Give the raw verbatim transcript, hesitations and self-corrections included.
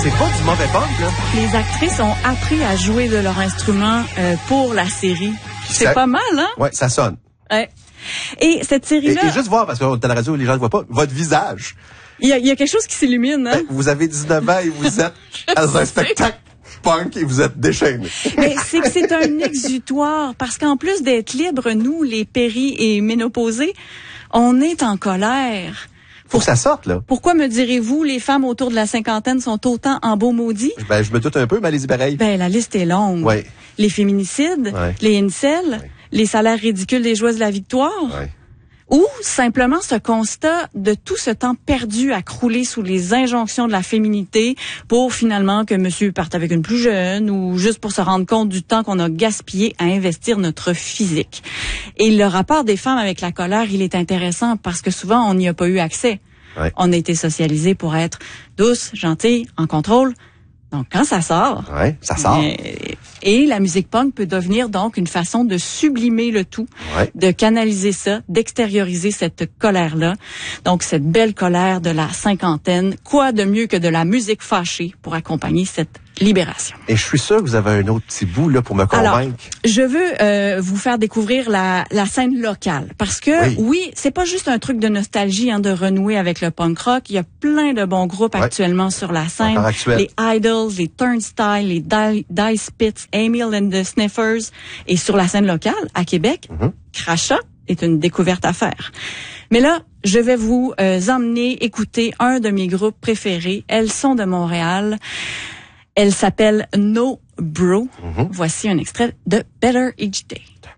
c'est pas du mauvais punk, là. Les actrices ont appris à jouer de leur instrument euh, pour la série. C'est Ça... pas mal, hein? Ouais, ça sonne. Ouais. Et cette série-là... Et, et juste voir, parce que à la radio, les gens ne voient pas, votre visage. Il y a, il y a quelque chose qui s'illumine, hein? Ben, vous avez dix-neuf ans et vous êtes dans un spectacle punk et vous êtes déchaînés. Mais c'est que c'est un exutoire, parce qu'en plus d'être libres, nous, les péris et ménopausés, on est en colère. Faut que ça sorte, là. Pourquoi me direz-vous, les femmes autour de la cinquantaine sont autant en beau maudit? Ben, je me doute un peu, mais allez-y pareil. Ben, la liste est longue. Ouais. Les féminicides, ouais. les incels, ouais. les salaires ridicules des joueuses de la victoire. Ouais. Ou simplement ce constat de tout ce temps perdu à crouler sous les injonctions de la féminité pour finalement que monsieur parte avec une plus jeune ou juste pour se rendre compte du temps qu'on a gaspillé à investir notre physique. Et le rapport des femmes avec la colère, il est intéressant parce que souvent on n'y a pas eu accès. Ouais. On a été socialisés pour être douces, gentilles, en contrôle. Donc, quand ça sort... Ouais, ça sort. Et, et la musique punk peut devenir donc une façon de sublimer le tout, ouais. de canaliser ça, d'extérioriser cette colère-là. Donc, cette belle colère de la cinquantaine. Quoi de mieux que de la musique fâchée pour accompagner cette libération? Et je suis sûr que vous avez un autre petit bout là pour me convaincre. Alors, je veux euh, vous faire découvrir la, la scène locale. Parce que, oui, oui c'est pas juste un truc de nostalgie, hein, de renouer avec le punk rock. Il y a plein de bons groupes ouais. actuellement sur la scène. Les Idols, les Turnstile, les Die, Die Spits, Emil and the Sniffers. Et sur la scène locale, à Québec, mm-hmm. Crachat est une découverte à faire. Mais là, je vais vous euh, emmener écouter un de mes groupes préférés. Elles sont de Montréal. Elle s'appelle No Bro. Mm-hmm. Voici un extrait de Better Each Day.